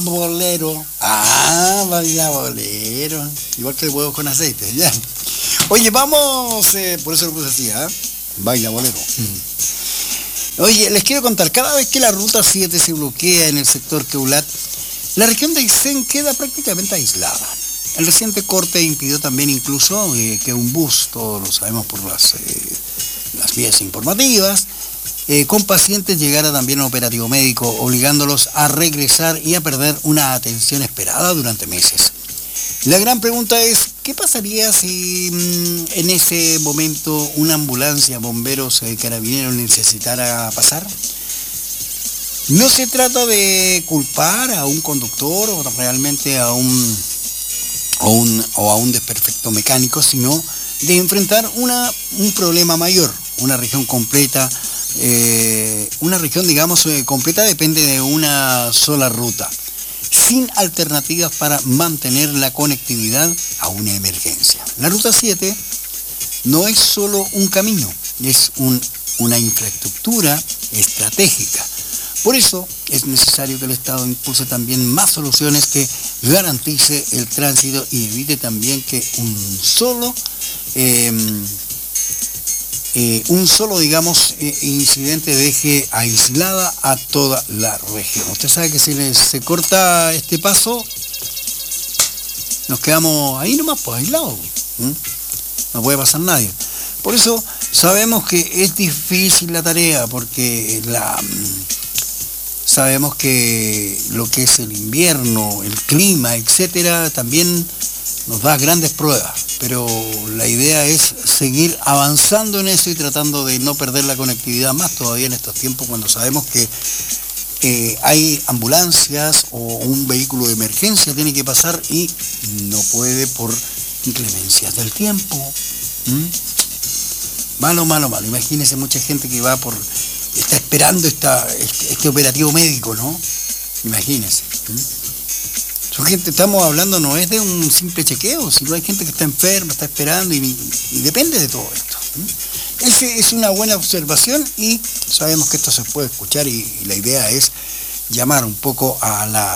Bolero. Ah, baila bolero. Igual que el huevo con aceite, ya. Oye, vamos, por eso lo puse así, ¿ah? Baila bolero. Oye, les quiero contar, cada vez que la ruta 7 se bloquea en el sector Queulat, la región de Aysén queda prácticamente aislada. El reciente corte impidió también incluso que un bus, todos lo sabemos por las vías informativas, con pacientes llegara también a un operativo médico, obligándolos a regresar y a perder una atención esperada durante meses. La gran pregunta es, ¿qué pasaría si en ese momento una ambulancia, bomberos, carabineros necesitara pasar? No se trata de culpar a un conductor o realmente a un desperfecto mecánico, sino de enfrentar un problema mayor. Una región completa, completa depende de una sola ruta, sin alternativas para mantener la conectividad a una emergencia. La ruta 7 no es solo un camino, es una infraestructura estratégica. Por eso es necesario que el Estado impulse también más soluciones que garantice el tránsito y evite también que un solo incidente deje aislada a toda la región. Usted sabe que si se corta este paso, nos quedamos ahí nomás, pues aislados. No puede pasar nadie. Por eso sabemos que es difícil la tarea, porque sabemos que lo que es el invierno, el clima, etcétera, también nos da grandes pruebas, pero la idea es seguir avanzando en eso y tratando de no perder la conectividad más todavía en estos tiempos, cuando sabemos que hay ambulancias o un vehículo de emergencia tiene que pasar y no puede por inclemencias del tiempo. Malo. Imagínense mucha gente que está esperando este operativo médico, ¿no? Imagínense. Son gente, estamos hablando, no es de un simple chequeo, sino hay gente que está enferma, está esperando y depende de todo esto. Esa es una buena observación y sabemos que esto se puede escuchar y la idea es llamar un poco a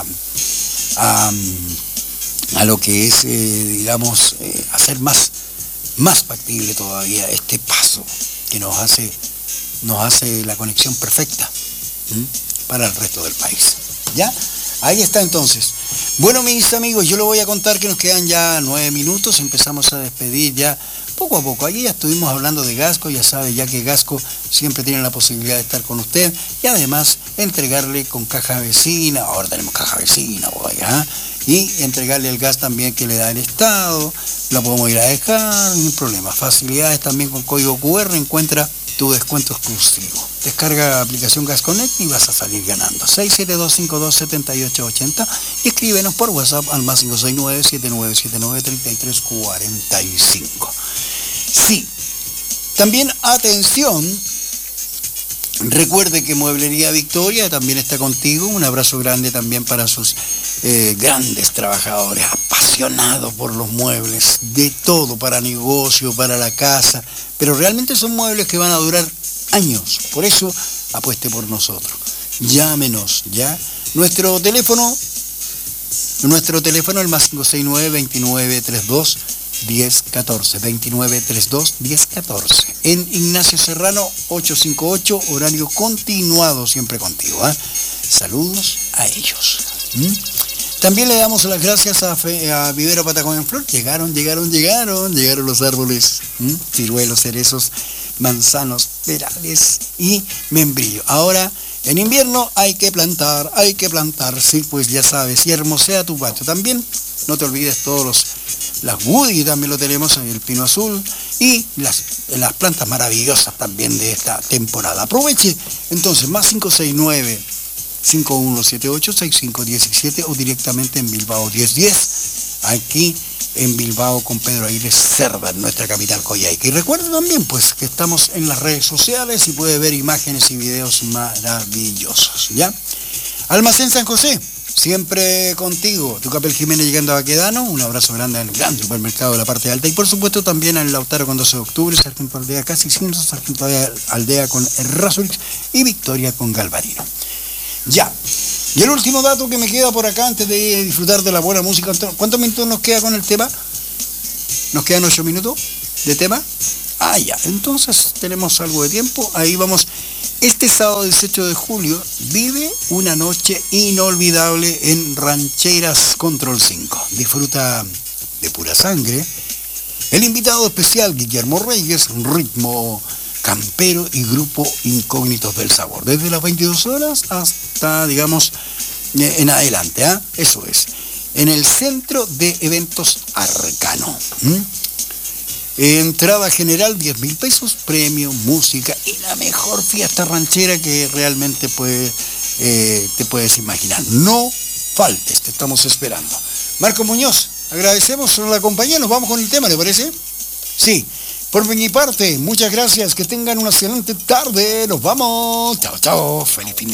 lo que es, hacer más factible todavía este paso que nos hace la conexión perfecta para el resto del país. ¿Ya? Ahí está entonces. Bueno, mis amigos, yo les voy a contar que nos quedan ya 9 minutos, empezamos a despedir ya poco a poco. Allí ya estuvimos hablando de Gasco, ya sabe ya que Gasco siempre tiene la posibilidad de estar con usted y además entregarle con caja vecina, ahora tenemos caja vecina, y entregarle el gas también que le da el Estado, la podemos ir a dejar, sin problema. Facilidades también con código QR, encuentra tu descuento exclusivo. Descarga la aplicación Gas Connect y vas a salir ganando. 672527880 y escríbenos por WhatsApp al más 569-7979-3345. Sí, también atención, recuerde que Mueblería Victoria también está contigo. Un abrazo grande también para sus grandes trabajadores, apasionados por los muebles, de todo, para negocio, para la casa, pero realmente son muebles que van a durar años. Por eso apueste por nosotros. Llámenos, ¿ya? Nuestro teléfono el más 569-2932-1014, 2932-1014. En Ignacio Serrano 858, horario continuado, siempre contigo. Saludos a ellos. También le damos las gracias a Vivero Patagón en Flor. Llegaron los árboles, ciruelos, cerezos, manzanos, perales y membrillo. Ahora, en invierno hay que plantar, sí, pues ya sabes, y hermosea tu patio. También, no te olvides las woody, también lo tenemos, el pino azul, y las plantas maravillosas también de esta temporada. Aproveche, entonces, más 569-5178-6517 o directamente en Bilbao 1010, aquí en Bilbao con Pedro Aires Cerda, en nuestra capital Coyhaique. Y recuerda también pues que estamos en las redes sociales y puede ver imágenes y videos maravillosos, ¿ya? Almacén San José, siempre contigo. Tucapel Jiménez llegando a Baquedano, un abrazo grande al gran supermercado de la parte alta y por supuesto también al Lautaro con 12 de octubre, Sargento Aldea Casi Simpson, Sargento Aldea con Errázuriz y Victoria con Galvarino. Ya, Y el último dato que me queda por acá antes de disfrutar de la buena música, ¿cuántos minutos nos queda con el tema? ¿Nos quedan 8 minutos de tema? Ah, ya, entonces tenemos algo de tiempo, ahí vamos. Este sábado 18 de julio vive una noche inolvidable en Rancheras Control 5. Disfruta de pura sangre. El invitado especial, Guillermo Reyes, ritmo campero y grupo Incógnitos del Sabor. Desde las 22 horas hasta, digamos, en adelante, ¿eh? Eso es. En el Centro de Eventos Arcano. Entrada general 10.000 pesos, premio, música y la mejor fiesta ranchera que realmente te puedes imaginar. No faltes, te estamos esperando. Marco Muñoz, agradecemos la compañía, nos vamos con el tema, ¿le parece? Sí, por mi parte, muchas gracias, que tengan una excelente tarde, nos vamos, chao, chao, feliz fin de